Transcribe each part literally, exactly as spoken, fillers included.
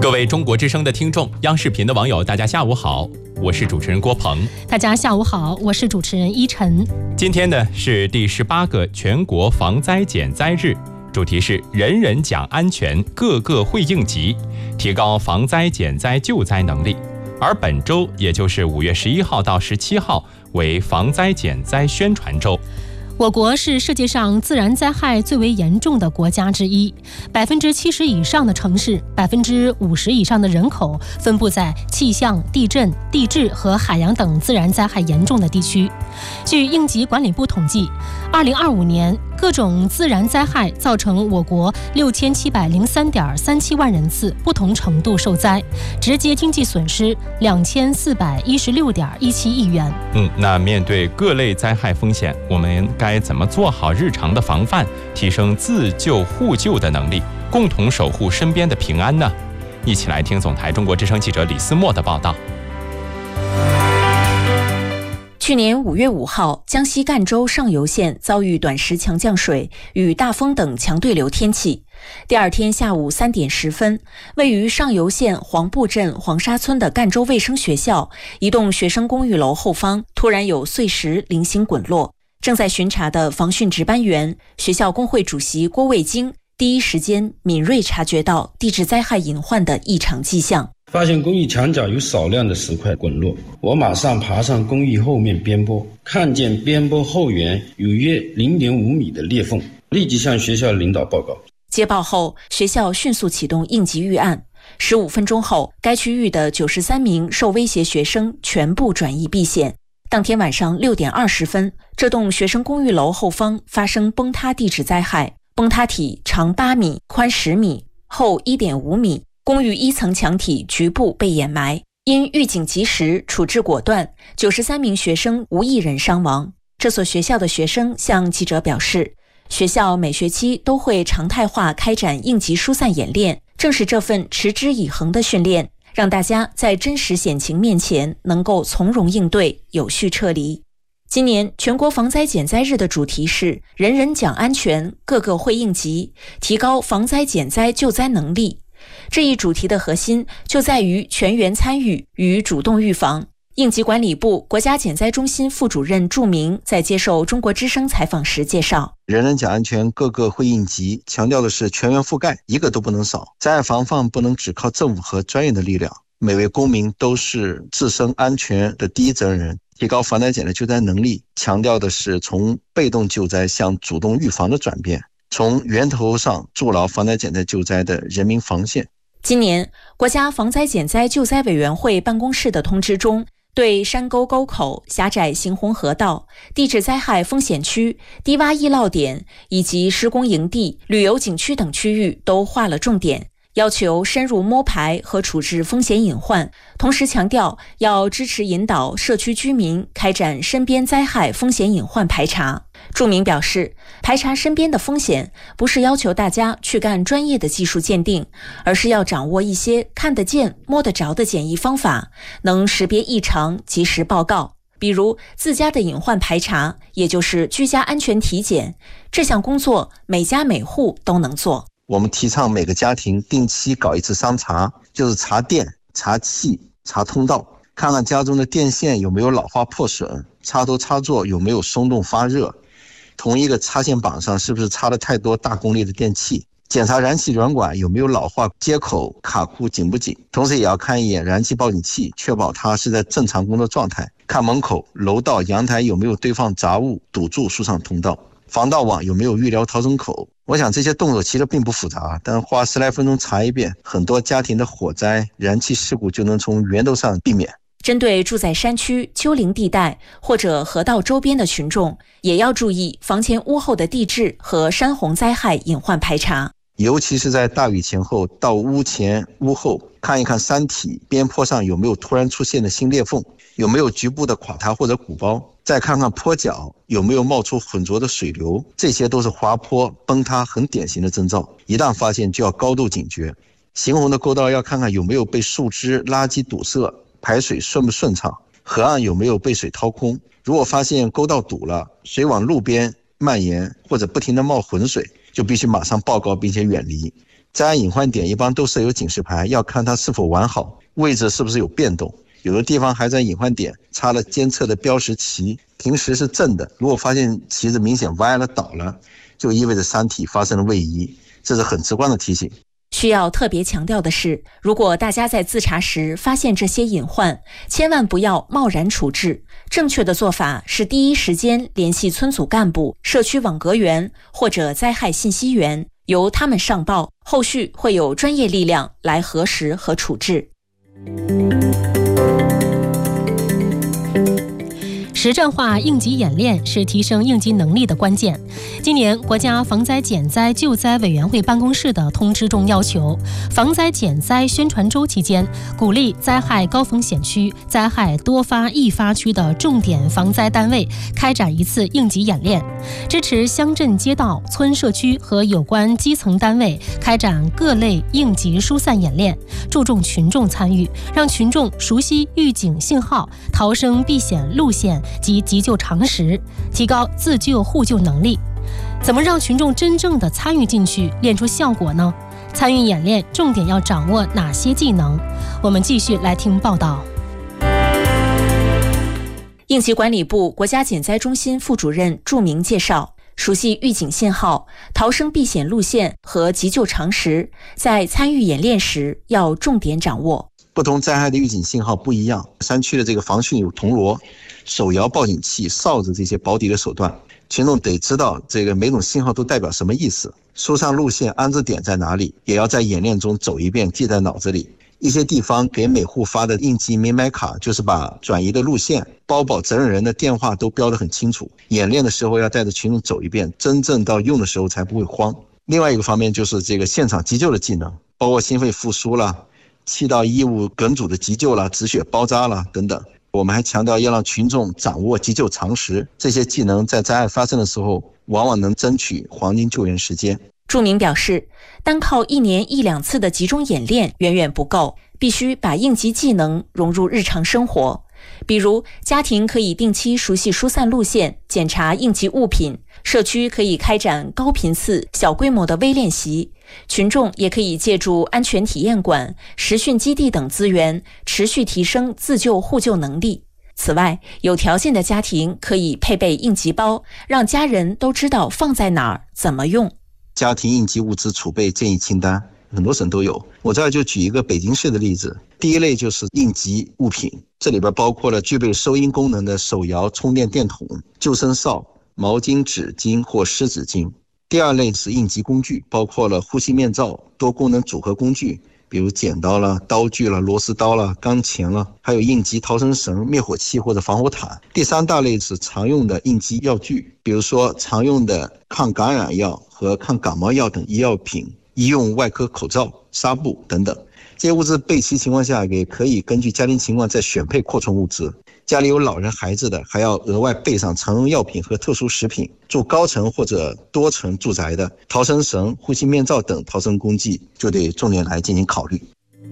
各位中国之声的听众，央视频的网友，大家下午好，我是主持人郭鹏。 大家下午好，我是主持人依晨。 今天呢是第十八个全国防灾减灾日，主题是人人讲安全，个个会应急，提高防灾减灾救灾能力。而本周也就是五月十一号到十七号为防灾减灾宣传周。 我国是世界上自然灾害最为严重的国家之一，百分之七十以上的城市，百分之五十以上的人口分布在气象、地震、地质和海洋等自然灾害严重的地区。据应急管理部统计，二零二五年各种自然灾害造成我国六千七百零三点三七万人次不同程度受灾，直接经济损失两千四百一十六点一七亿元。 嗯，那面对各类灾害风险，我们该怎么做好日常的防范，提升自救互救的能力，共同守护身边的平安呢？一起来听总台中国之声记者李思墨的报道。 去年五月五号，江西赣州上游县遭遇短时强降水与大风等强对流天气。第二天下午三点十分，位于上游县黄埠镇黄沙村的赣州卫生学校一栋学生公寓楼后方突然有碎石零星滚落。正在巡查的防汛值班员、学校工会主席郭卫京第一时间敏锐察觉到地质灾害隐患的异常迹象。 发现公寓墙角有少量的石块滚落，我马上爬上公寓后面边坡，看见边坡后缘有约 零点五米的裂缝，立即向学校领导报告。 接报后，学校迅速启动应急预案。十五分钟后，该区域的九十三名受威胁学生全部转移避险。当天晚上六点二十分，这栋学生公寓楼后方发生崩塌地质灾害，崩塌体长八米，宽十米，厚 一点五米。公寓一层墙体局部被掩埋，因预警及时，处置果断，九十三名学生无一人伤亡。这所学校的学生向记者表示，学校每学期都会常态化开展应急疏散演练，正是这份持之以恒的训练，让大家在真实险情面前能够从容应对，有序撤离。今年全国防灾减灾日的主题是人人讲安全，个个会应急，提高防灾减灾救灾能力。这一主题的核心就在于全员参与与主动预防。应急管理部国家减灾中心副主任祝明在接受中国之声采访时介绍， 人人讲安全，个个会应急，强调的是全员覆盖，一个都不能少。灾害防范不能只靠政府和专业的力量，每位公民都是自身安全的第一责任人。提高防灾减灾救灾能力，强调的是从被动救灾向主动预防的转变，从源头上筑牢防灾减灾救灾的人民防线。 今年国家防灾减灾救灾委员会办公室的通知中，对山沟沟口、狭窄行洪河道、地质灾害风险区、低洼易涝点以及施工营地、旅游景区等区域都划了重点，要求深入摸排和处置风险隐患，同时强调要支持引导社区居民开展身边灾害风险隐患排查。著名表示，排查身边的风险不是要求大家去干专业的技术鉴定，而是要掌握一些看得见摸得着的简易方法，能识别异常及时报告。比如自家的隐患排查，也就是居家安全体检，这项工作每家每户都能做。 我们提倡每个家庭定期搞一次商查，就是查电、查气、查通道，看看家中的电线有没有老化破损，插头插座有没有松动发热，同一个插线板上是不是插了太多大功率的电器，检查燃气软管有没有老化接口卡库紧不紧，同时也要看一眼燃气报警器，确保它是在正常工作状态，看门口、楼道、阳台有没有堆放杂物堵住疏散通道，防盗网有没有预留逃生口。我想这些动作其实并不复杂，但花十来分钟查一遍，很多家庭的火灾、燃气事故就能从源头上避免。 针对住在山区、丘陵地带或者河道周边的群众，也要注意房前屋后的地质和山洪灾害隐患排查。 尤其是在大雨前后，到屋前屋后看一看山体边坡上有没有突然出现的新裂缝，有没有局部的垮塌或者鼓包，再看看坡脚有没有冒出浑浊的水流，这些都是滑坡崩塌很典型的征兆，一旦发现就要高度警觉。行洪的沟道要看看有没有被树枝、垃圾堵塞，排水顺不顺畅，河岸有没有被水掏空。如果发现沟道堵了，水往路边蔓延或者不停地冒浑水，就必须马上报告并且远离。 灾害隐患点一般都设有警示牌，要看它是否完好，位置是不是有变动。有的地方还在隐患点插了监测的标识旗，平时是正的，如果发现旗子明显歪了倒了，就意味着山体发生了位移，这是很直观的提醒。 需要特别强调的是，如果大家在自查时发现这些隐患，千万不要贸然处置。正确的做法是第一时间联系村组干部、社区网格员或者灾害信息员，由他们上报，后续会有专业力量来核实和处置。 实战化应急演练是提升应急能力的关键。今年国家防灾减灾救灾委员会办公室的通知中要求，防灾减灾宣传周期间，鼓励灾害高风险区、灾害多发易发区的重点防灾单位开展一次应急演练，支持乡镇街道、村社区和有关基层单位开展各类应急疏散演练，注重群众参与，让群众熟悉预警信号、逃生避险路线及急救常识，提高自救互救能力。怎么让群众真正的参与进去，练出效果呢？参与演练重点要掌握哪些技能？我们继续来听报道。 应急管理部国家减灾中心副主任祝明介绍，熟悉预警信号、逃生避险路线和急救常识，在参与演练时要重点掌握。 不同灾害的预警信号不一样，山区的这个防汛有铜锣、手摇报警器、哨子这些保底的手段，群众得知道这个每种信号都代表什么意思，疏散路线安置点在哪里，也要在演练中走一遍，记在脑子里。一些地方给每户发的应急明白卡，就是把转移的路线、包保责任人的电话都标得很清楚。演练的时候要带着群众走一遍，真正到用的时候才不会慌。另外一个方面就是这个现场急救的技能，包括心肺复苏啦、气道异物梗阻的急救啦、止血包扎啦等等。我们还强调要让群众掌握急救常识，这些技能在灾害发生的时候往往能争取黄金救援时间。 祝明表示，单靠一年一两次的集中演练远远不够，必须把应急技能融入日常生活。比如，家庭可以定期熟悉疏散路线，检查应急物品；社区可以开展高频次、小规模的微练习；群众也可以借助安全体验馆、实训基地等资源，持续提升自救互救能力。此外，有条件的家庭可以配备应急包，让家人都知道放在哪儿、怎么用。 家庭应急物资储备建议清单，很多省都有。我这儿就举一个北京市的例子。第一类就是应急物品，这里边包括了具备收音功能的手摇充电电筒、救生哨、毛巾、纸巾或湿纸巾。第二类是应急工具，包括了呼吸面罩、多功能组合工具，比如剪刀啦、刀具啦、螺丝刀啦、钢钳啦，还有应急逃生绳、灭火器或者防火毯。第三大类是常用的应急药具，比如说常用的抗感染药和抗感冒药等医药品、医用外科口罩、纱布等等。这些物资备齐情况下，也可以根据家庭情况再选配扩充物资。家里有老人孩子的，还要额外备上常用药品和特殊食品。住高层或者多层住宅的，逃生绳、呼吸面罩等逃生工具就得重点来进行考虑。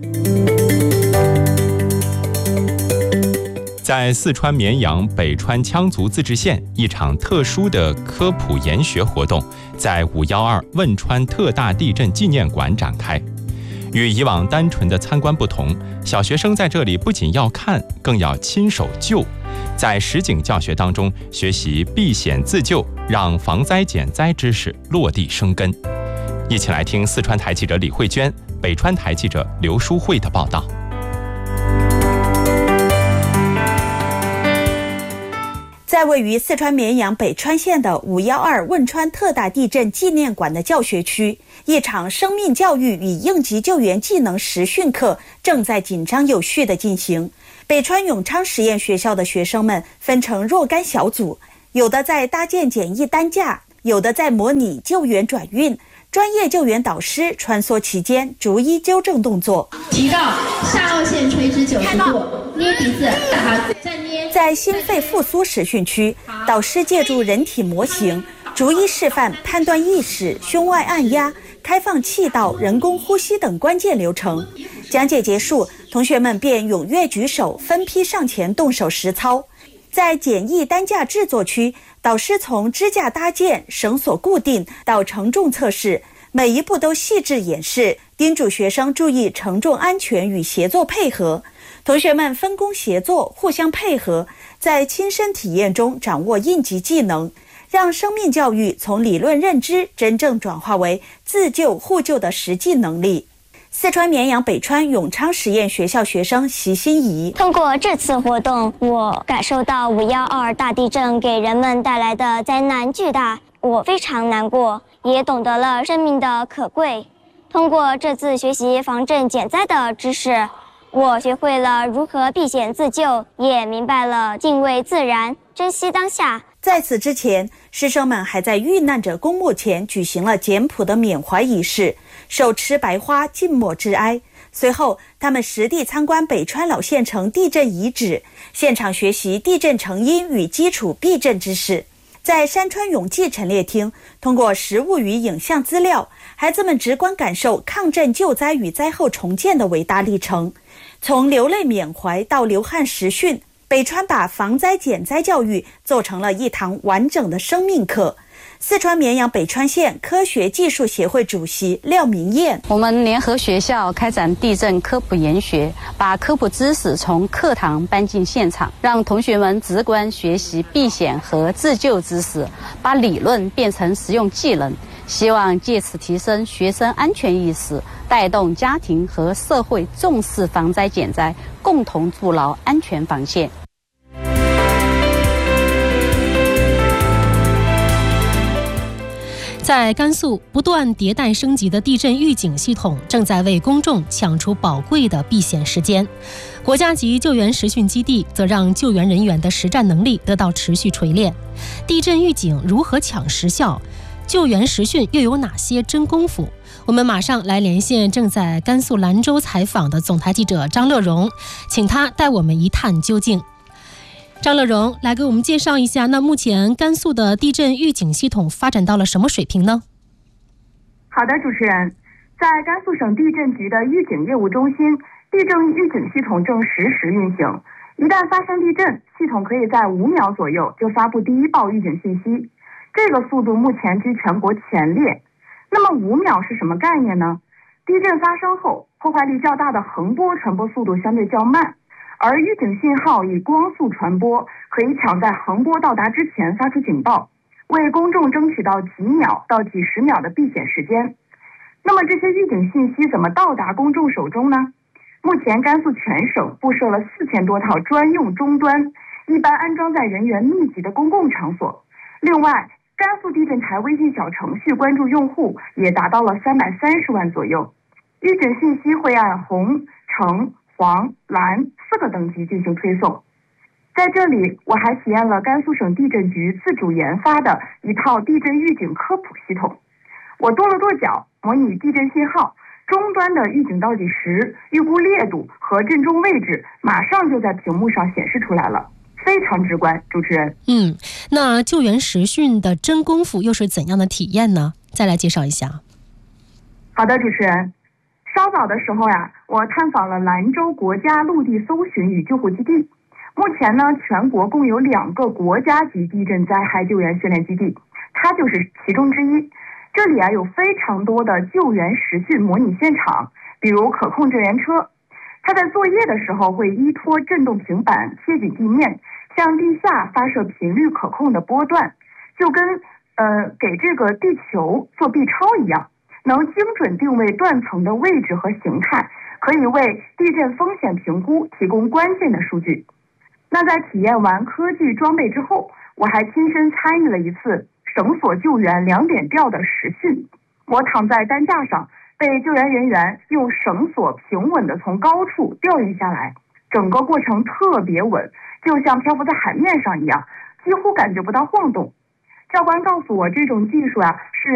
在四川绵阳北川羌族自治县，一场特殊的科普研学活动在五一二汶川特大地震纪念馆展开。与以往单纯的参观不同，小学生在这里不仅要看，更要亲手救，在实景教学当中学习避险自救，让防灾减灾知识落地生根。一起来听四川台记者李慧娟、北川台记者刘淑慧的报道。 在位于四川绵阳北川县的五一二汶川特大地震纪念馆的教学区，一场生命教育与应急救援技能实训课正在紧张有序地进行。北川永昌实验学校的学生们分成若干小组，有的在搭建简易担架，有的在模拟救援转运。专业救援导师穿梭其间，逐一纠正动作。 提高下颚线垂直九十度，捏鼻子，打再捏。 在心肺复苏实训区，导师借助人体模型，逐一示范判断意识、胸外按压、开放气道、人工呼吸等关键流程。讲解结束，同学们便踊跃举手，分批上前动手实操。在简易担架制作区，导师从支架搭建、绳索固定到承重测试， 每一步都细致演示，叮嘱学生注意承重安全与协作配合。同学们分工协作，互相配合，在亲身体验中掌握应急技能，让生命教育从理论认知真正转化为自救互救的实际能力。四川绵阳北川永昌实验学校学生席心怡， 通过这次活动，我感受到五一二大地震给人们带来的灾难巨大，我非常难过，也懂得了生命的可贵。通过这次学习防震减灾的知识，我学会了如何避险自救，也明白了敬畏自然，珍惜当下。 在此之前，师生们还在遇难者公墓前举行了简朴的缅怀仪式，手持白花静默致哀。随后，他们实地参观北川老县城地震遗址，现场学习地震成因与基础避震知识。在山川永济陈列厅，通过实物与影像资料，孩子们直观感受抗震救灾与灾后重建的伟大历程。从流泪缅怀到流汗实训，北川把防灾减灾教育做成了一堂完整的生命课。四川绵阳北川县科学技术协会主席廖明艳， 我们联合学校开展地震科普研学，把科普知识从课堂搬进现场，让同学们直观学习避险和自救知识，把理论变成实用技能，希望借此提升学生安全意识，带动家庭和社会重视防灾减灾，共同筑牢安全防线。 在甘肃，不断迭代升级的地震预警系统正在为公众抢出宝贵的避险时间。国家级救援实训基地则让救援人员的实战能力得到持续锤炼。地震预警如何抢时效？救援实训又有哪些真功夫？我们马上来连线正在甘肃兰州采访的总台记者张乐荣，请他带我们一探究竟。张乐荣来给我们介绍一下，那目前甘肃的地震预警系统发展到了什么水平呢？ 好的，主持人，在甘肃省地震局的预警业务中心，地震预警系统正实时运行。一旦发生地震，系统可以在五秒左右就发布第一报预警信息，这个速度目前居全国前列。那么五秒是什么概念呢？地震发生后，破坏力较大的横波传播速度相对较慢，而预警信号以光速传播，可以抢在横波到达之前发出警报，为公众争取到几秒到几十秒的避险时间。那么这些预警信息怎么到达公众手中呢？目前甘肃全省布设了四千多套专用终端，一般安装在人员密集的公共场所。另外，甘肃地震台微信小程序关注用户也达到了三百三十万左右。预警信息会按红、橙、黄、蓝四个等级进行推送。在这里，我还体验了甘肃省地震局自主研发的一套地震预警科普系统。我跺了跺脚，模拟地震信号，终端的预警倒计时、预估烈度和震中位置马上就在屏幕上显示出来了，非常直观。主持人， 嗯，那救援实训的真功夫又是怎样的体验呢？再来介绍一下。 好的，主持人。稍早的时候呀，我探访了兰州国家陆地搜寻与救护基地。目前呢，全国共有两个国家级地震灾害救援训练基地，它就是其中之一。这里啊有非常多的救援实训模拟现场，比如可控救援车，它在作业的时候会依托震动平板贴紧地面，向地下发射频率可控的波段，就跟呃给这个地球做 B 超一样。能精准定位断层的位置和形态，可以为地震风险评估提供关键的数据。那在体验完科技装备之后，我还亲身参与了一次绳索救援两点吊的实训。我躺在担架上，被救援人员用绳索平稳地从高处吊运下来，整个过程特别稳，就像漂浮在海面上一样，几乎感觉不到晃动。教官告诉我，这种技术啊是